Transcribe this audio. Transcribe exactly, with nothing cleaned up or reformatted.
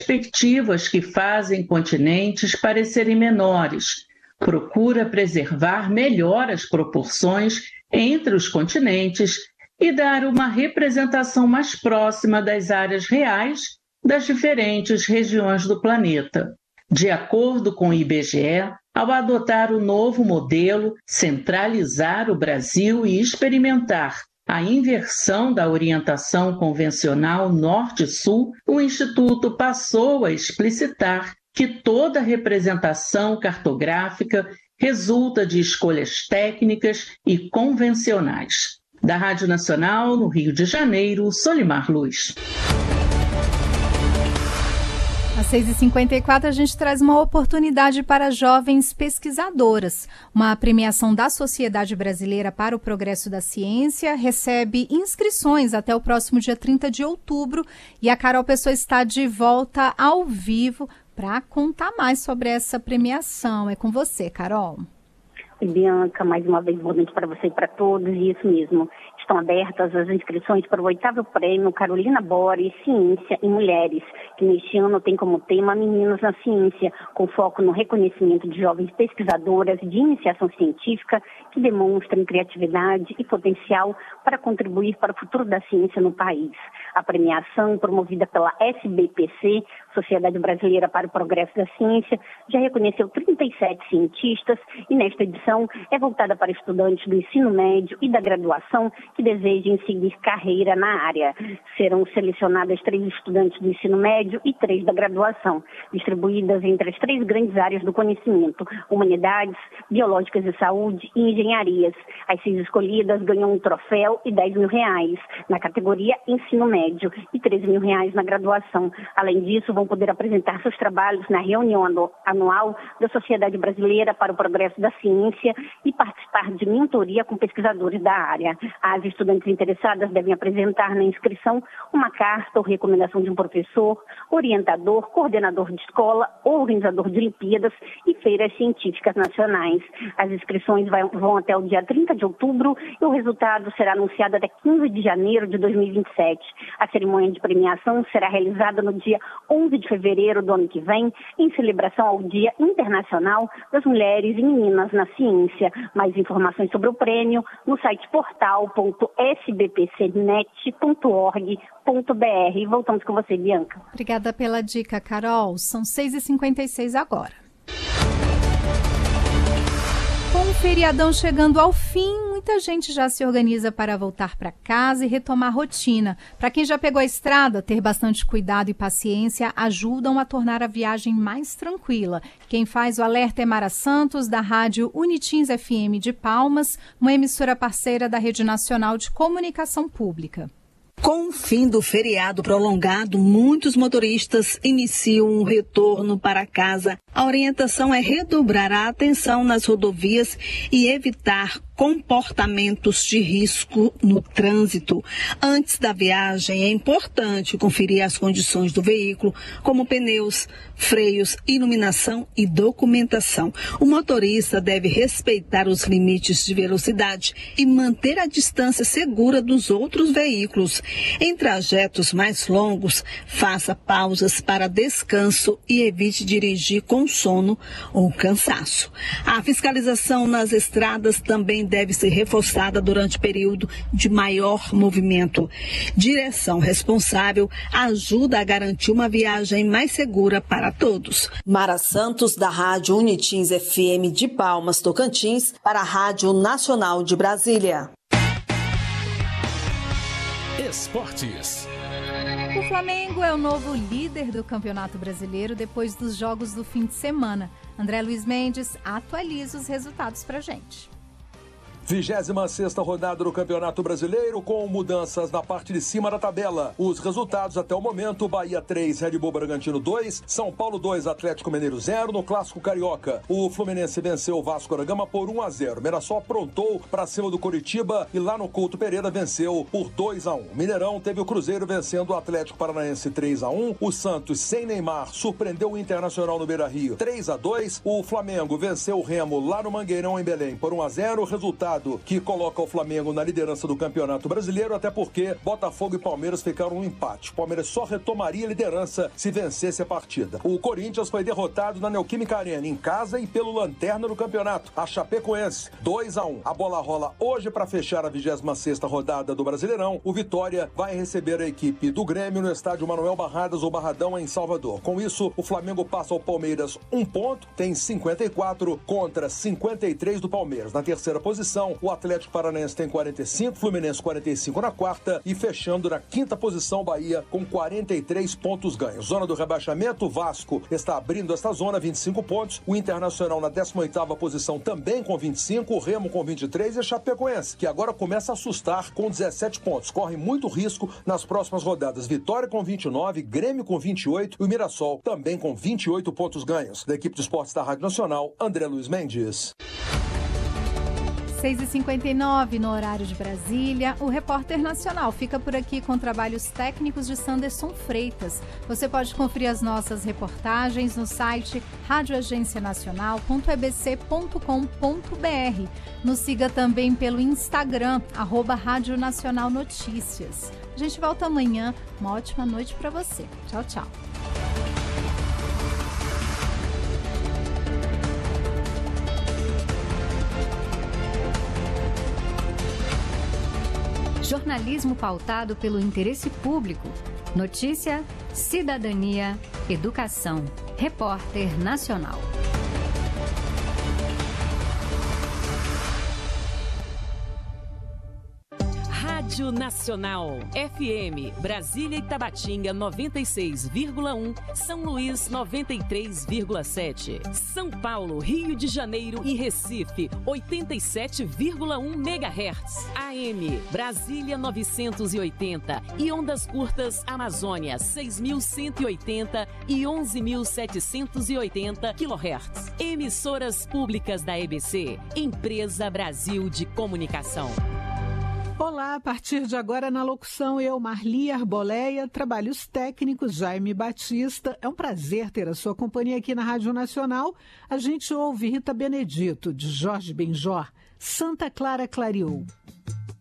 perspectivas que fazem continentes parecerem menores. Procura preservar melhor as proporções entre os continentes e dar uma representação mais próxima das áreas reais das diferentes regiões do planeta. De acordo com o I B G E, ao adotar o novo modelo, centralizar o Brasil e experimentar a inversão da orientação convencional Norte-Sul, o Instituto passou a explicitar que toda representação cartográfica resulta de escolhas técnicas e convencionais. Da Rádio Nacional, no Rio de Janeiro, Solimar Luz. Às seis e cinquenta e quatro, a gente traz uma oportunidade para jovens pesquisadoras. Uma premiação da Sociedade Brasileira para o Progresso da Ciência recebe inscrições até o próximo dia trinta de outubro. E a Carol Pessoa está de volta ao vivo para contar mais sobre essa premiação. É com você, Carol. Bianca, mais uma vez, boa noite para você e para todos. E isso mesmo, estão abertas as inscrições para o oitavo prêmio Carolina Bore Ciência em Mulheres, que neste ano tem como tema Meninas na Ciência, com foco no reconhecimento de jovens pesquisadoras de iniciação científica que demonstram criatividade e potencial para contribuir para o futuro da ciência no país. A premiação, promovida pela S B P C, Sociedade Brasileira para o Progresso da Ciência, já reconheceu trinta e sete cientistas e nesta edição é voltada para estudantes do ensino médio e da graduação que desejem seguir carreira na área. Serão selecionadas três estudantes do ensino médio e três da graduação, distribuídas entre as três grandes áreas do conhecimento: humanidades, biológicas e saúde e engenharias. As seis escolhidas ganham um troféu e dez mil reais na categoria ensino médio e treze mil reais na graduação. Além disso, vão poder apresentar seus trabalhos na reunião anual da Sociedade Brasileira para o Progresso da Ciência e participar de mentoria com pesquisadores da área. As estudantes interessadas devem apresentar na inscrição uma carta ou recomendação de um professor, orientador, coordenador de escola ou organizador de Olimpíadas e feiras científicas nacionais. As inscrições vão até o dia trinta de outubro e o resultado será anunciado até quinze de janeiro de dois mil e vinte e sete. A cerimônia de premiação será realizada no dia onze de fevereiro do ano que vem, em celebração ao Dia Internacional das Mulheres e Meninas na Ciência. Mais informações sobre o prêmio no site portal ponto s b p c net ponto org ponto b r. Voltamos com você, Bianca. Obrigada pela dica, Carol. São seis e cinquenta e seis agora. Com o feriadão chegando ao fim, muita gente já se organiza para voltar para casa e retomar a rotina. Para quem já pegou a estrada, ter bastante cuidado e paciência ajudam a tornar a viagem mais tranquila. Quem faz o alerta é Mara Santos, da rádio Unitins F M de Palmas, uma emissora parceira da Rede Nacional de Comunicação Pública. Com o fim do feriado prolongado, muitos motoristas iniciam um retorno para casa. A orientação é redobrar a atenção nas rodovias e evitar comportamentos de risco no trânsito. Antes da viagem, é importante conferir as condições do veículo, como pneus, freios, iluminação e documentação. O motorista deve respeitar os limites de velocidade e manter a distância segura dos outros veículos. Em trajetos mais longos, faça pausas para descanso e evite dirigir com sono ou cansaço. A fiscalização nas estradas também deve ser reforçada durante o período de maior movimento. Direção responsável ajuda a garantir uma viagem mais segura para todos. Mara Santos, da rádio Unitins F M de Palmas, Tocantins, para a Rádio Nacional de Brasília. Esportes. O Flamengo é o novo líder do Campeonato Brasileiro depois dos jogos do fim de semana. André Luiz Mendes atualiza os resultados pra gente. vigésima sexta rodada do Campeonato Brasileiro com mudanças na parte de cima da tabela. Os resultados até o momento: Bahia três, Red Bull Bragantino dois, São Paulo dois, Atlético Mineiro zero. No Clássico Carioca, o Fluminense venceu o Vasco da Gama por um a zero. Mirassol aprontou para cima do Coritiba e lá no Couto Pereira venceu por dois a um. Mineirão teve o Cruzeiro vencendo o Atlético Paranaense três a um. O Santos, sem Neymar, surpreendeu o Internacional no Beira-Rio três a dois. O Flamengo venceu o Remo lá no Mangueirão, em Belém, por um a zero. Resultado resultado que coloca o Flamengo na liderança do Campeonato Brasileiro, até porque Botafogo e Palmeiras ficaram no empate. O Palmeiras só retomaria a liderança se vencesse a partida. O Corinthians foi derrotado na Neoquímica Arena, em casa e pelo lanterna do campeonato, a Chapecoense, dois a um. A bola rola hoje para fechar a vigésima sexta rodada do Brasileirão. O Vitória vai receber a equipe do Grêmio no estádio Manuel Barradas, ou Barradão, em Salvador. Com isso, o Flamengo passa ao Palmeiras um ponto, tem cinquenta e quatro contra cinquenta e três do Palmeiras. Na terceira posição, o Atlético Paranaense tem quarenta e cinco, Fluminense quarenta e cinco na quarta e fechando na quinta posição, Bahia com quarenta e três pontos ganhos. Zona do rebaixamento, Vasco está abrindo esta zona, vinte e cinco pontos. O Internacional na décima oitava posição também com vinte e cinco, o Remo com vinte e três e a Chapecoense, que agora começa a assustar com dezessete pontos. Corre muito risco nas próximas rodadas. Vitória com vinte e nove, Grêmio com vinte e oito e o Mirassol também com vinte e oito pontos ganhos. Da equipe de esportes da Rádio Nacional, André Luiz Mendes. seis e cinquenta e nove no horário de Brasília. O Repórter Nacional fica por aqui com trabalhos técnicos de Sanderson Freitas. Você pode conferir as nossas reportagens no site rádio agência nacional ponto e b c ponto com ponto b r. Nos siga também pelo Instagram, arroba Rádio Nacional Notícias. A gente volta amanhã. Uma ótima noite para você. Tchau, tchau. Jornalismo pautado pelo interesse público. Notícia, cidadania, educação. Repórter Nacional. Rádio Nacional, F M, Brasília e Tabatinga noventa e seis vírgula um, São Luís noventa e três vírgula sete, São Paulo, Rio de Janeiro e Recife oitenta e sete vírgula um megahertz, A M, Brasília novecentos e oitenta e ondas curtas Amazônia seis mil cento e oitenta e onze mil setecentos e oitenta quilohertz. Emissoras públicas da E B C, Empresa Brasil de Comunicação. Olá, a partir de agora na locução eu, Marli Arboleia, trabalhos técnicos Jaime Batista. É um prazer ter a sua companhia aqui na Rádio Nacional. A gente ouve Rita Benedito, de Jorge Benjor, Santa Clara Clareou.